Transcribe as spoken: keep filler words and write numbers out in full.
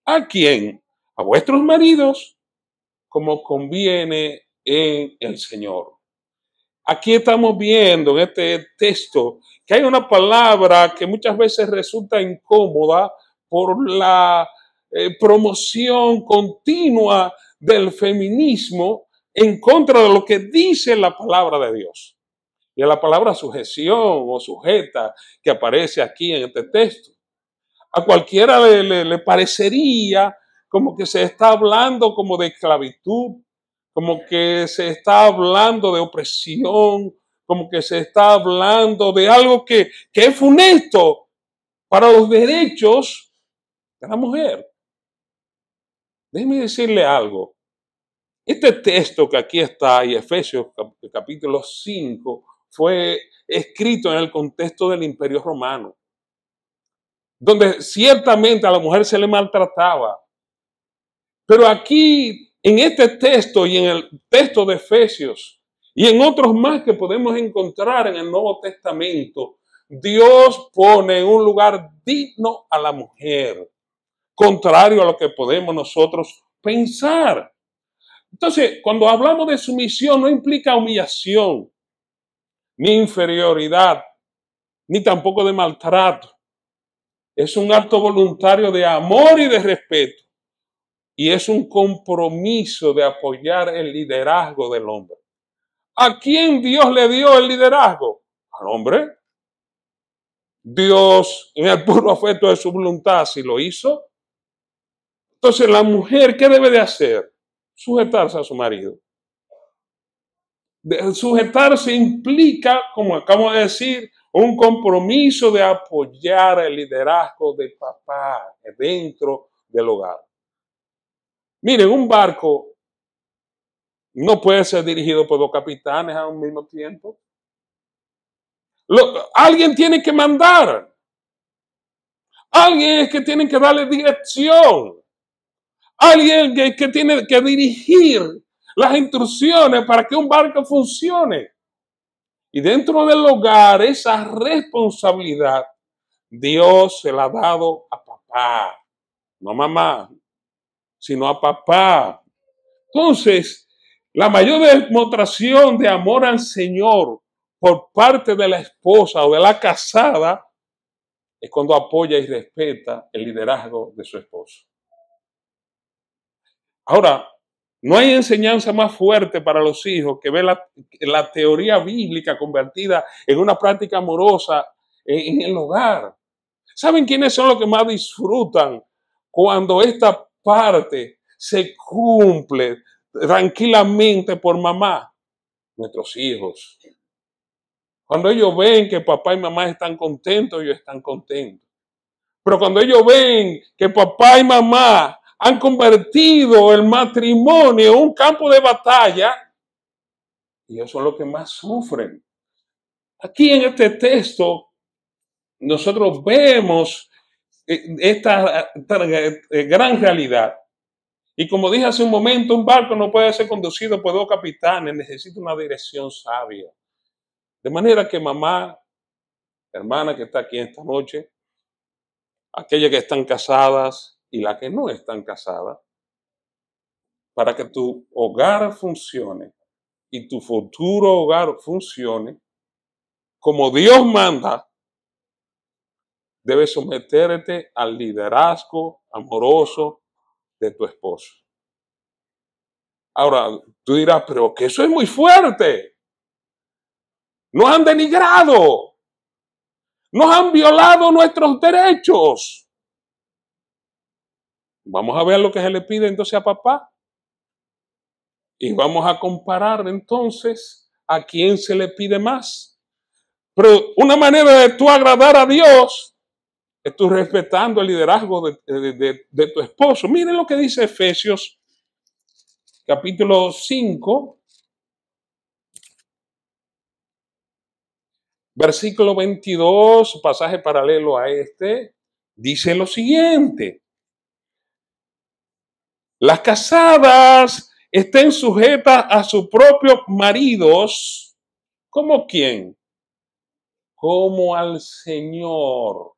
¿A quién? A vuestros maridos, como conviene en el Señor. Aquí estamos viendo en este texto que hay una palabra que muchas veces resulta incómoda por la eh, promoción continua del feminismo en contra de lo que dice la palabra de Dios. Y la palabra sujeción o sujeta que aparece aquí en este texto. A cualquiera le, le, le parecería como que se está hablando como de esclavitud, como que se está hablando de opresión, como que se está hablando de algo que, que es funesto para los derechos de la mujer. Déjeme decirle algo. Este texto que aquí está, y Efesios capítulo cinco, fue escrito en el contexto del Imperio Romano, donde ciertamente a la mujer se le maltrataba. Pero aquí, en este texto y en el texto de Efesios, y en otros más que podemos encontrar en el Nuevo Testamento, Dios pone en un lugar digno a la mujer, contrario a lo que podemos nosotros pensar. Entonces, cuando hablamos de sumisión, no implica humillación, ni inferioridad, ni tampoco de maltrato. Es un acto voluntario de amor y de respeto. Y es un compromiso de apoyar el liderazgo del hombre. ¿A quién Dios le dio el liderazgo? Al hombre. Dios, en el puro afecto de su voluntad, si lo hizo. Entonces, la mujer, ¿qué debe de hacer? Sujetarse a su marido. De sujetarse implica, como acabo de decir, un compromiso de apoyar el liderazgo de papá dentro del hogar. Miren, un barco no puede ser dirigido por dos capitanes a un mismo tiempo. Lo, alguien tiene que mandar. Alguien es que tiene que darle dirección. Alguien que, que tiene que dirigir las instrucciones para que un barco funcione. Y dentro del hogar, esa responsabilidad, Dios se la ha dado a papá. No a mamá, sino a papá. Entonces, la mayor demostración de amor al Señor por parte de la esposa o de la casada es cuando apoya y respeta el liderazgo de su esposo. Ahora, no hay enseñanza más fuerte para los hijos que ver la, la teoría bíblica convertida en una práctica amorosa en, en el hogar. ¿Saben quiénes son los que más disfrutan cuando esta parte se cumple tranquilamente por mamá? Nuestros hijos. Cuando ellos ven que papá y mamá están contentos, ellos están contentos. Pero cuando ellos ven que papá y mamá han convertido el matrimonio en un campo de batalla, ellos son los que más sufren. Aquí en este texto, nosotros vemos esta, esta gran realidad. Y como dije hace un momento, un barco no puede ser conducido por dos capitanes, necesita una dirección sabia. De manera que mamá, hermana que está aquí esta noche, aquellas que están casadas y las que no están casadas, para que tu hogar funcione y tu futuro hogar funcione, como Dios manda, debes someterte al liderazgo amoroso de tu esposo. Ahora, tú dirás, pero que eso es muy fuerte. Nos han denigrado. Nos han violado nuestros derechos. Vamos a ver lo que se le pide entonces a papá. Y vamos a comparar entonces a quién se le pide más. Pero una manera de tú agradar a Dios es tú respetando el liderazgo de, de, de, de tu esposo. Miren lo que dice Efesios capítulo cinco. Versículo veintidós, pasaje paralelo a este, dice lo siguiente. Las casadas estén sujetas a sus propios maridos. ¿Como quién? Como al Señor.